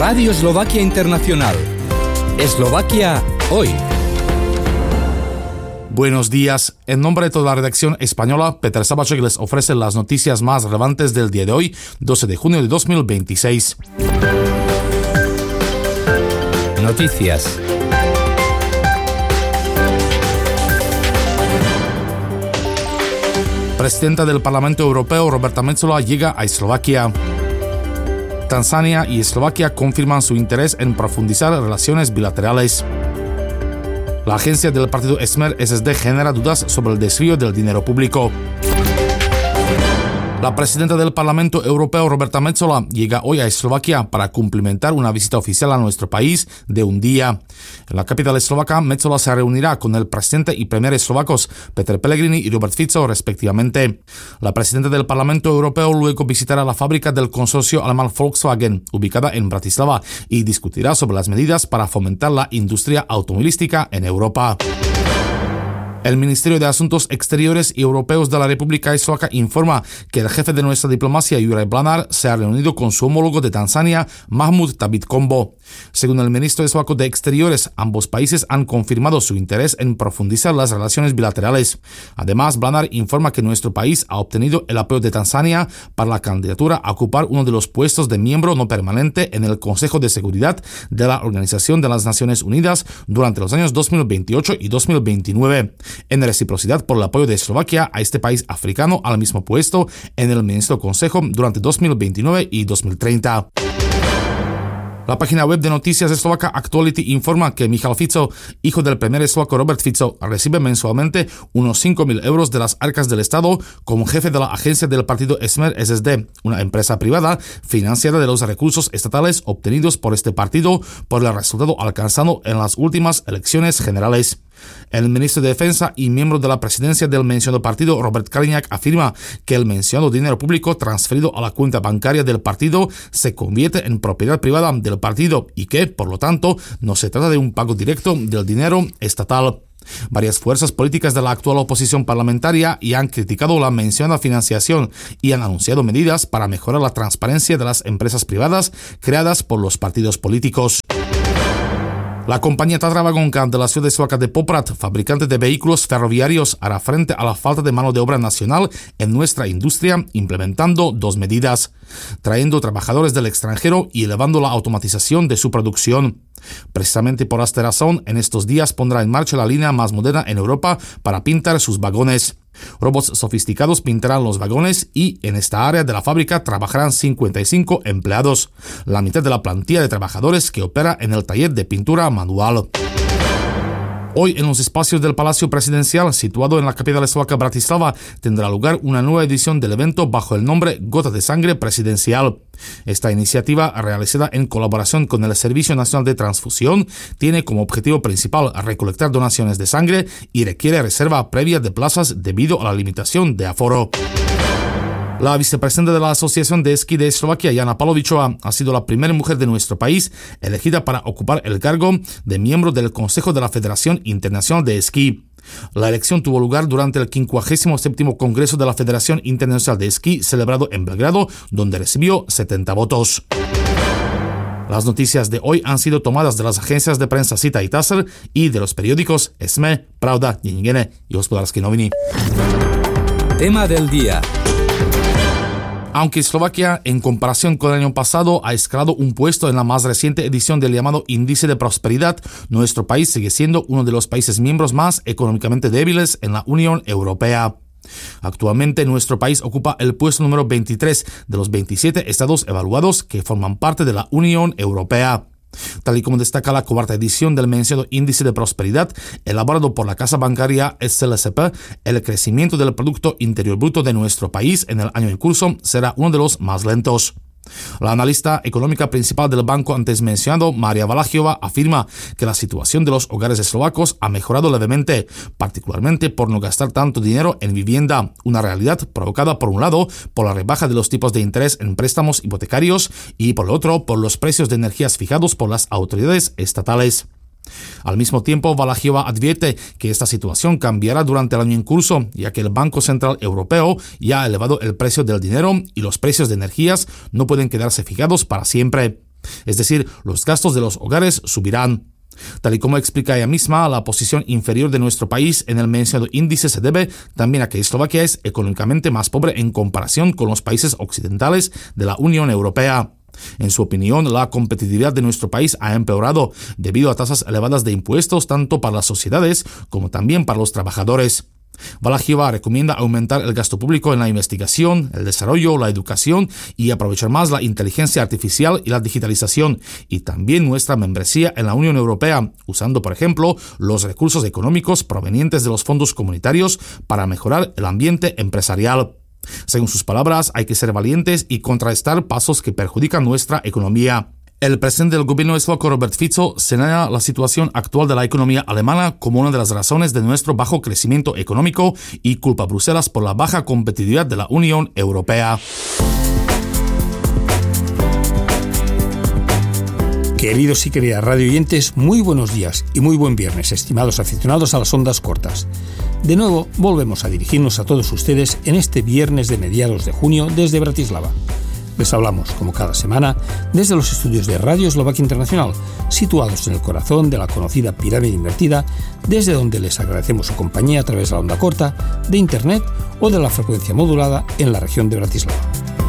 Radio Eslovaquia Internacional. Eslovaquia hoy. Buenos días. En nombre de toda la redacción española, Peter Sabacek les ofrece las noticias más relevantes del día de hoy, 12 de junio de 2026. Noticias. Presidenta del Parlamento Europeo, Roberta Metsola, llega a Eslovaquia. Tanzania y Eslovaquia confirman su interés en profundizar relaciones bilaterales. La agencia del partido Smer SSD genera dudas sobre el desvío del dinero público. La presidenta del Parlamento Europeo, Roberta Metsola, llega hoy a Eslovaquia para cumplimentar una visita oficial a nuestro país de un día. En la capital eslovaca, Metsola se reunirá con el presidente y premier eslovacos, Peter Pellegrini y Robert Fico, respectivamente. La presidenta del Parlamento Europeo luego visitará la fábrica del consorcio alemán Volkswagen, ubicada en Bratislava, y discutirá sobre las medidas para fomentar la industria automovilística en Europa. El Ministerio de Asuntos Exteriores y Europeos de la República Eslovaca informa que el jefe de nuestra diplomacia, Juraj Blanár, se ha reunido con su homólogo de Tanzania, Mahmoud Thabit Kombo. Según el ministro eslovaco de Exteriores, ambos países han confirmado su interés en profundizar las relaciones bilaterales. Además, Blanár informa que nuestro país ha obtenido el apoyo de Tanzania para la candidatura a ocupar uno de los puestos de miembro no permanente en el Consejo de Seguridad de la Organización de las Naciones Unidas durante los años 2028 y 2029. En reciprocidad por el apoyo de Eslovaquia a este país africano al mismo puesto en el Ministro Consejo durante 2029 y 2030. La página web de noticias eslovaca Actuality informa que Michal Fico, hijo del primer eslovaco Robert Fico, recibe mensualmente unos 5.000 euros de las arcas del Estado como jefe de la agencia del partido Smer SSD, una empresa privada financiada de los recursos estatales obtenidos por este partido por el resultado alcanzado en las últimas elecciones generales. El ministro de Defensa y miembro de la presidencia del mencionado partido, Robert Kaliňák, afirma que el mencionado dinero público transferido a la cuenta bancaria del partido se convierte en propiedad privada del partido y que, por lo tanto, no se trata de un pago directo del dinero estatal. Varias fuerzas políticas de la actual oposición parlamentaria ya han criticado la mencionada financiación y han anunciado medidas para mejorar la transparencia de las empresas privadas creadas por los partidos políticos. La compañía Tatra Vagonka de la ciudad eslovaca de Poprad, fabricante de vehículos ferroviarios, hará frente a la falta de mano de obra nacional en nuestra industria, implementando dos medidas: trayendo trabajadores del extranjero y elevando la automatización de su producción. Precisamente por esta razón, en estos días pondrá en marcha la línea más moderna en Europa para pintar sus vagones. Robots sofisticados pintarán los vagones y en esta área de la fábrica trabajarán 55 empleados, la mitad de la plantilla de trabajadores que opera en el taller de pintura manual. Hoy, en los espacios del Palacio Presidencial, situado en la capital eslovaca Bratislava, tendrá lugar una nueva edición del evento bajo el nombre Gota de Sangre Presidencial. Esta iniciativa, realizada en colaboración con el Servicio Nacional de Transfusión, tiene como objetivo principal recolectar donaciones de sangre y requiere reserva previa de plazas debido a la limitación de aforo. La vicepresidenta de la Asociación de Esquí de Eslovaquia, Jana Palovičová, ha sido la primera mujer de nuestro país elegida para ocupar el cargo de miembro del Consejo de la Federación Internacional de Esquí. La elección tuvo lugar durante el 57º Congreso de la Federación Internacional de Esquí, celebrado en Belgrado, donde recibió 70 votos. Las noticias de hoy han sido tomadas de las agencias de prensa Sita y TASR y de los periódicos SME, Pravda, Denník y Hospodářské noviny. Tema del día. Aunque Eslovaquia, en comparación con el año pasado, ha escalado un puesto en la más reciente edición del llamado Índice de Prosperidad, nuestro país sigue siendo uno de los países miembros más económicamente débiles en la Unión Europea. Actualmente, nuestro país ocupa el puesto número 23 de los 27 estados evaluados que forman parte de la Unión Europea. Tal y como destaca la cuarta edición del mencionado Índice de Prosperidad, elaborado por la casa bancaria SLSP, el crecimiento del Producto Interior Bruto de nuestro país en el año en curso será uno de los más lentos. La analista económica principal del banco antes mencionado, Maria Valachiová, afirma que la situación de los hogares eslovacos ha mejorado levemente, particularmente por no gastar tanto dinero en vivienda, una realidad provocada por un lado por la rebaja de los tipos de interés en préstamos hipotecarios y por el otro por los precios de energías fijados por las autoridades estatales. Al mismo tiempo, Valachiová advierte que esta situación cambiará durante el año en curso, ya que el Banco Central Europeo ya ha elevado el precio del dinero y los precios de energías no pueden quedarse fijados para siempre. Es decir, los gastos de los hogares subirán. Tal y como explica ella misma, la posición inferior de nuestro país en el mencionado índice se debe también a que Eslovaquia es económicamente más pobre en comparación con los países occidentales de la Unión Europea. En su opinión, la competitividad de nuestro país ha empeorado debido a tasas elevadas de impuestos tanto para las sociedades como también para los trabajadores. Valachieva recomienda aumentar el gasto público en la investigación, el desarrollo, la educación y aprovechar más la inteligencia artificial y la digitalización, y también nuestra membresía en la Unión Europea, usando, por ejemplo, los recursos económicos provenientes de los fondos comunitarios para mejorar el ambiente empresarial. Según sus palabras, hay que ser valientes y contrarrestar pasos que perjudican nuestra economía. El presidente del gobierno eslovaco, Robert Fico, señala la situación actual de la economía alemana como una de las razones de nuestro bajo crecimiento económico y culpa a Bruselas por la baja competitividad de la Unión Europea. Queridos y queridas radioyentes, muy buenos días y muy buen viernes, estimados aficionados a las ondas cortas. De nuevo, volvemos a dirigirnos a todos ustedes en este viernes de mediados de junio desde Bratislava. Les hablamos, como cada semana, desde los estudios de Radio Eslovaquia Internacional, situados en el corazón de la conocida pirámide invertida, desde donde les agradecemos su compañía a través de la onda corta, de Internet o de la frecuencia modulada en la región de Bratislava.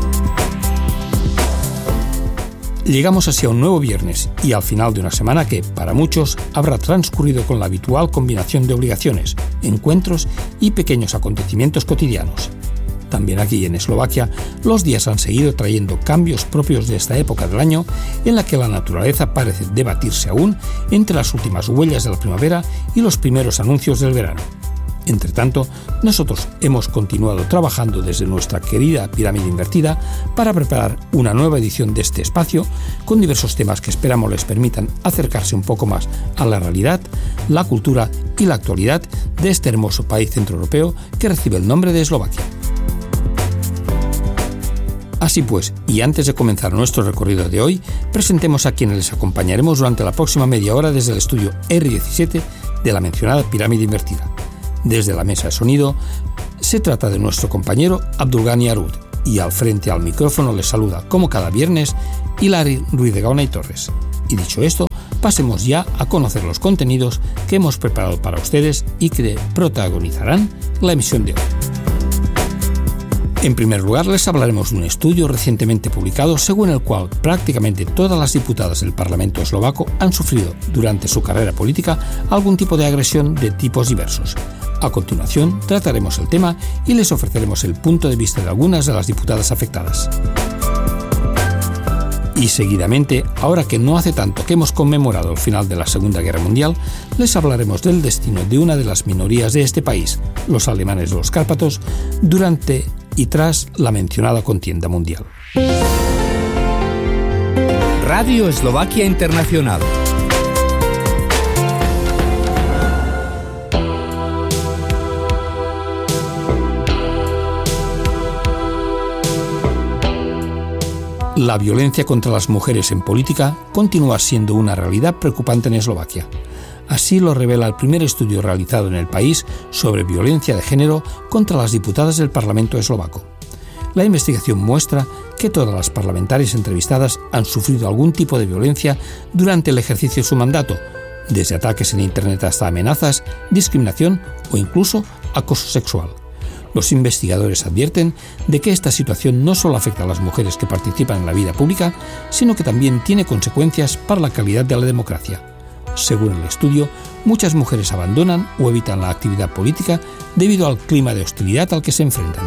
Llegamos así a un nuevo viernes y al final de una semana que, para muchos, habrá transcurrido con la habitual combinación de obligaciones, encuentros y pequeños acontecimientos cotidianos. También aquí en Eslovaquia, los días han seguido trayendo cambios propios de esta época del año en la que la naturaleza parece debatirse aún entre las últimas huellas de la primavera y los primeros anuncios del verano. Entre tanto, nosotros hemos continuado trabajando desde nuestra querida pirámide invertida para preparar una nueva edición de este espacio con diversos temas que esperamos les permitan acercarse un poco más a la realidad, la cultura y la actualidad de este hermoso país centroeuropeo que recibe el nombre de Eslovaquia. Así pues, y antes de comenzar nuestro recorrido de hoy, presentemos a quienes les acompañaremos durante la próxima media hora desde el estudio R17 de la mencionada pirámide invertida. Desde la mesa de sonido, se trata de nuestro compañero Abdulgani Arud, y al frente al micrófono les saluda, como cada viernes, Hilari Ruiz de Gaona y Torres. Y dicho esto, pasemos ya a conocer los contenidos que hemos preparado para ustedes y que protagonizarán la emisión de hoy. En primer lugar, les hablaremos de un estudio recientemente publicado según el cual prácticamente todas las diputadas del Parlamento eslovaco han sufrido durante su carrera política algún tipo de agresión de tipos diversos. A continuación, trataremos el tema y les ofreceremos el punto de vista de algunas de las diputadas afectadas. Y seguidamente, ahora que no hace tanto que hemos conmemorado el final de la Segunda Guerra Mundial, les hablaremos del destino de una de las minorías de este país, los alemanes de los Cárpatos, durante y tras la mencionada contienda mundial. Radio Eslovaquia Internacional. La violencia contra las mujeres en política continúa siendo una realidad preocupante en Eslovaquia. Así lo revela el primer estudio realizado en el país sobre violencia de género contra las diputadas del Parlamento eslovaco. La investigación muestra que todas las parlamentarias entrevistadas han sufrido algún tipo de violencia durante el ejercicio de su mandato, desde ataques en Internet hasta amenazas, discriminación o incluso acoso sexual. Los investigadores advierten de que esta situación no solo afecta a las mujeres que participan en la vida pública, sino que también tiene consecuencias para la calidad de la democracia. Según el estudio, muchas mujeres abandonan o evitan la actividad política debido al clima de hostilidad al que se enfrentan.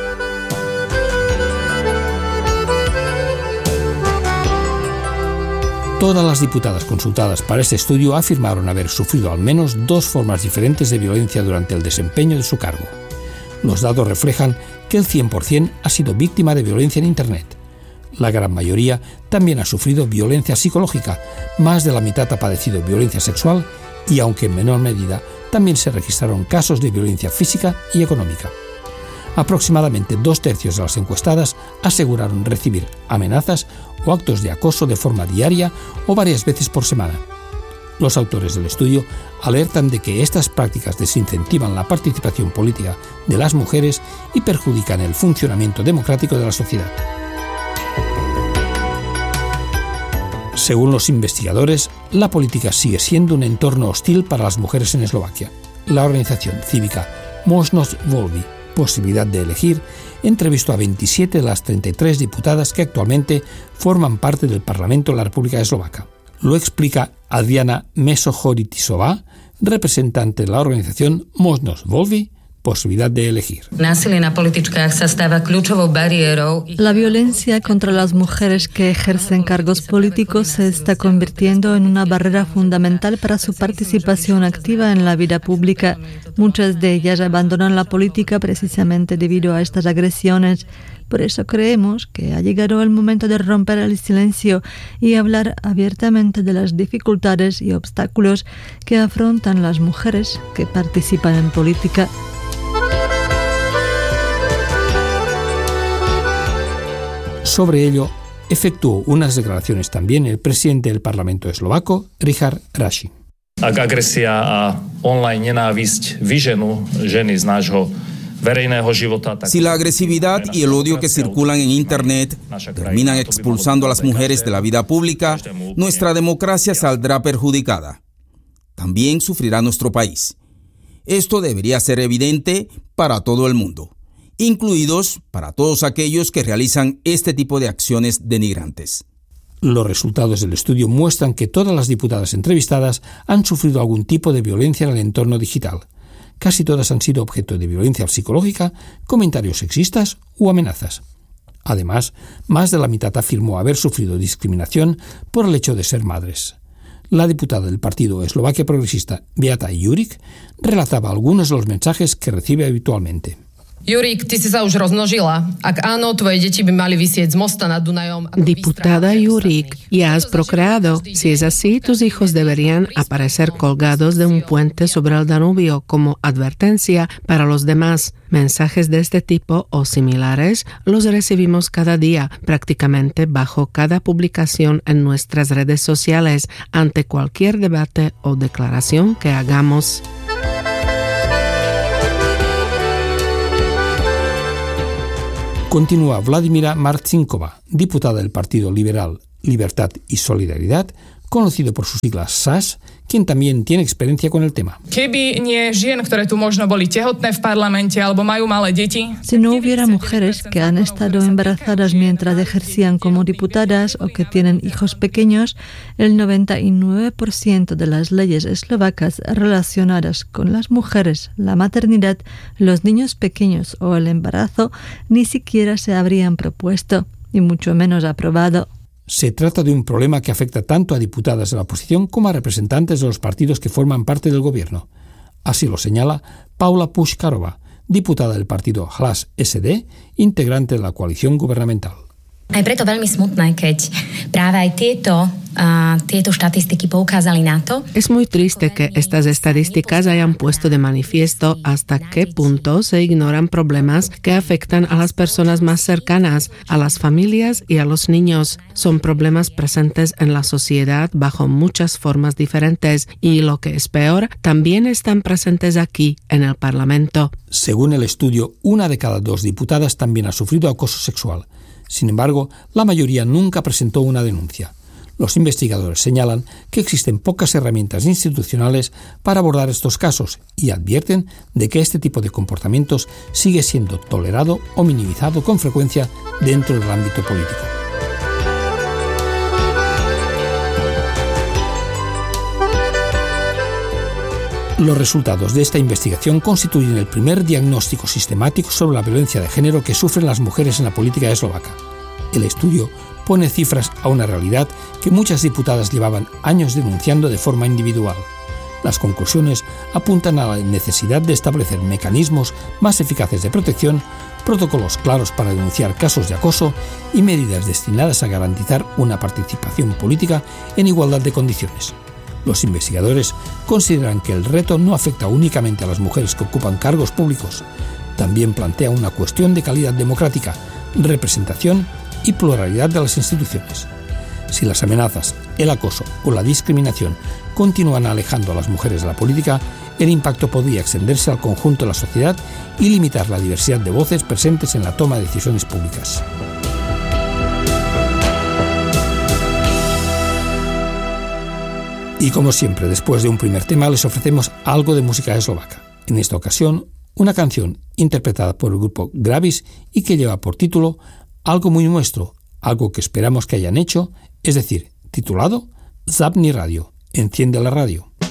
Todas las diputadas consultadas para este estudio afirmaron haber sufrido al menos 2 formas diferentes de violencia durante el desempeño de su cargo. Los datos reflejan que el 100% ha sido víctima de violencia en Internet. La gran mayoría también ha sufrido violencia psicológica, más de la mitad ha padecido violencia sexual y, aunque en menor medida, también se registraron casos de violencia física y económica. Aproximadamente 2/3 de las encuestadas aseguraron recibir amenazas o actos de acoso de forma diaria o varias veces por semana. Los autores del estudio alertan de que estas prácticas desincentivan la participación política de las mujeres y perjudican el funcionamiento democrático de la sociedad. Según los investigadores, la política sigue siendo un entorno hostil para las mujeres en Eslovaquia. La organización cívica Možnosť voľby, posibilidad de elegir, entrevistó a 27 de las 33 diputadas que actualmente forman parte del Parlamento de la República Eslovaca. Lo explica Adriana Mesochoritisová, representante de la organización Možnosť voľby, posibilidad de elegir. La violencia contra las mujeres que ejercen cargos políticos se está convirtiendo en una barrera fundamental para su participación activa en la vida pública. Muchas de ellas abandonan la política precisamente debido a estas agresiones. Por eso creemos que ha llegado el momento de romper el silencio y hablar abiertamente de las dificultades y obstáculos que afrontan las mujeres que participan en política. Sobre ello, efectuó unas declaraciones también el presidente del Parlamento eslovaco, Richard Raši. Ak agresia a online nenávisť vyženú ženy z nášho verejného života. Si la agresividad y el odio que circulan en Internet terminan expulsando a las mujeres de la vida pública, nuestra democracia saldrá perjudicada. También sufrirá nuestro país. Esto debería ser evidente para todo el mundo, incluidos para todos aquellos que realizan este tipo de acciones denigrantes. Los resultados del estudio muestran que todas las diputadas entrevistadas han sufrido algún tipo de violencia en el entorno digital. Casi todas han sido objeto de violencia psicológica, comentarios sexistas u amenazas. Además, más de la mitad afirmó haber sufrido discriminación por el hecho de ser madres. La diputada del partido Eslovaquia Progresista, Beata Jurík, relataba algunos de los mensajes que recibe habitualmente. Jurík, ty si sa už rozmnožila. Ak áno, tvoje deti by mali visieť z mosta nad Dunajom. Diputada Jurík, ya has procreado. Si es así, tus hijos deberían aparecer colgados de un puente sobre el Danubio como advertencia para los demás. Mensajes de este tipo o similares los recibimos cada día, prácticamente bajo cada publicación en nuestras redes sociales, ante cualquier debate o declaración que hagamos. Continúa Vladimira Marcinková, diputada del Partido Liberal, Libertad y Solidaridad, conocido por sus siglas SAS, quien también tiene experiencia con el tema. Keby nie žien, ktoré tu možno boli tehotné v parlamente alebo majú malé deti. Si no hubiera mujeres que han estado embarazadas mientras ejercían como diputadas o que tienen hijos pequeños, el 99% de las leyes eslovacas relacionadas con las mujeres, la maternidad, los niños pequeños o el embarazo ni siquiera se habrían propuesto, y mucho menos aprobado. Se trata de un problema que afecta tanto a diputadas de la oposición como a representantes de los partidos que forman parte del gobierno. Así lo señala Paula Puškarová, diputada del partido Hlas SD, integrante de la coalición gubernamental. Aj preto veľmi smutné, keď práve aj tieto štatistiky poukázali na to. Es muy triste que estas estadísticas hayan puesto de manifiesto hasta qué punto se ignoran problemas que afectan a las personas más cercanas, a las familias y a los niños. Son problemas presentes en la sociedad bajo muchas formas diferentes y, lo que es peor, también están presentes aquí, en el Parlamento. Según el estudio, 1 de cada 2 diputadas también ha sufrido acoso sexual. Sin embargo, la mayoría nunca presentó una denuncia. Los investigadores señalan que existen pocas herramientas institucionales para abordar estos casos y advierten de que este tipo de comportamientos sigue siendo tolerado o minimizado con frecuencia dentro del ámbito político. Los resultados de esta investigación constituyen el primer diagnóstico sistemático sobre la violencia de género que sufren las mujeres en la política eslovaca. El estudio pone cifras a una realidad que muchas diputadas llevaban años denunciando de forma individual. Las conclusiones apuntan a la necesidad de establecer mecanismos más eficaces de protección, protocolos claros para denunciar casos de acoso y medidas destinadas a garantizar una participación política en igualdad de condiciones. Los investigadores consideran que el reto no afecta únicamente a las mujeres que ocupan cargos públicos, también plantea una cuestión de calidad democrática, representación y pluralidad de las instituciones. Si las amenazas, el acoso o la discriminación continúan alejando a las mujeres de la política, el impacto podría extenderse al conjunto de la sociedad y limitar la diversidad de voces presentes en la toma de decisiones públicas. Y como siempre, después de un primer tema les ofrecemos algo de música eslovaca. En esta ocasión, una canción interpretada por el grupo Gravis y que lleva por título Algo muy nuestro, algo que esperamos que hayan hecho, es decir, titulado Zapni Radio, enciende la radio.